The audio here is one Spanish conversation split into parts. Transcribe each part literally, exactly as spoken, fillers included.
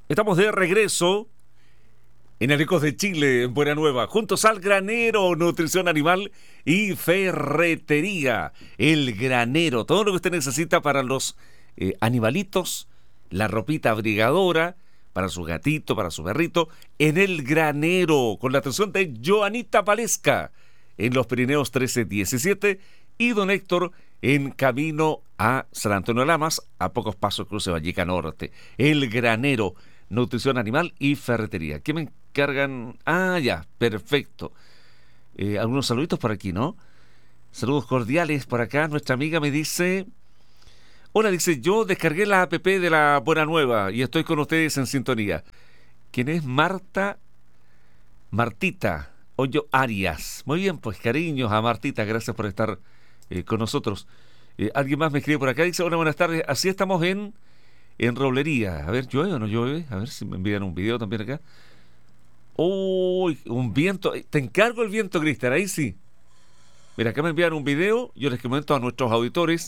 Estamos de regreso en el Ecos de Chile, en Buena Nueva, juntos al Granero, nutrición animal y ferretería. El Granero, todo lo que usted necesita para los eh, animalitos, la ropita abrigadora, para su gatito, para su perrito, en el Granero, con la atención de Joanita Valesca, en los Pirineos trece diecisiete, y don Héctor en camino a San Antonio de Lamas, a pocos pasos cruce Valleca Norte. El Granero, nutrición animal y ferretería. ¿Qué me encargan? Ah, ya, perfecto. Eh, algunos saluditos por aquí, ¿no? Saludos cordiales por acá. Nuestra amiga me dice... Hola, dice, yo descargué la app de la Buena Nueva y estoy con ustedes en sintonía. ¿Quién es Marta? Martita Hoyo Arias. Muy bien, pues cariños a Martita, gracias por estar eh, con nosotros. Eh, alguien más me escribe por acá, dice, hola, buenas tardes, así estamos en, en Roblería. A ver, ¿llueve o no llueve? A ver si me envían un video también acá. Uy, un viento, te encargo el viento, Cristian, ahí sí. Mira, acá me envían un video, yo les comento a nuestros auditores.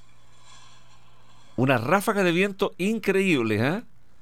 Una ráfaga de viento increíble, ¿eh?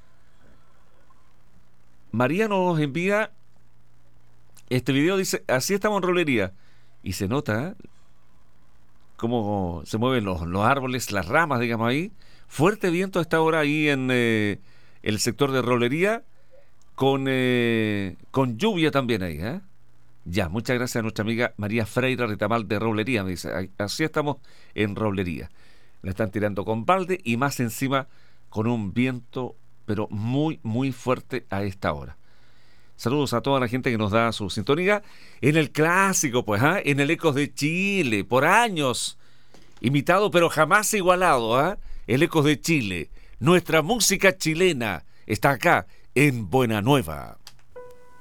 María nos envía este video, dice, así estamos en Roblería. Y se nota, ¿eh? Cómo se mueven los, los árboles, las ramas, digamos ahí. Fuerte viento a esta hora ahí en eh, el sector de Roblería, con, eh, con lluvia también ahí, ¿eh? Ya, muchas gracias a nuestra amiga María Freire Retamal de Roblería, me dice, así estamos en Roblería. La están tirando con balde y más encima con un viento, pero muy, muy fuerte a esta hora. Saludos a toda la gente que nos da su sintonía en el clásico, pues, ¿ah? En el Ecos de Chile, por años, imitado pero jamás igualado, ¿ah? El Ecos de Chile, nuestra música chilena, está acá en Buena Nueva.